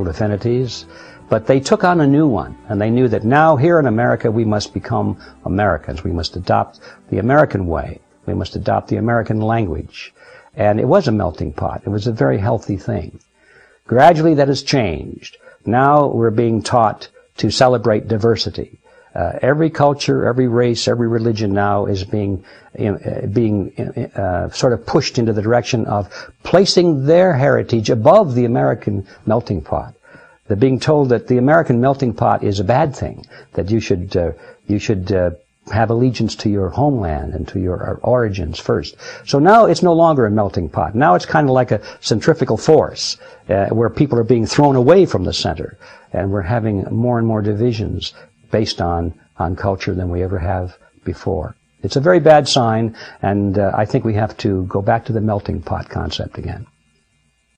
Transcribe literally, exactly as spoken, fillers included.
old affinities, but they took on a new one, and they knew that now here in America we must become Americans. We must adopt the American way. We must adopt the American language. And it was a melting pot. It was a very healthy thing. Gradually that has changed. Now we're being taught to celebrate diversity. Uh, every culture, every race, every religion now is being uh, being uh, sort of pushed into the direction of placing their heritage above the American melting pot. They're being told that the American melting pot is a bad thing, that you should uh, you should uh, have allegiance to your homeland and to your origins first. So now it's no longer a melting pot. Now it's kind of like a centrifugal force uh, where people are being thrown away from the center, and we're having more and more divisions based on, on culture than we ever have before. It's a very bad sign, and uh, I think we have to go back to the melting pot concept again.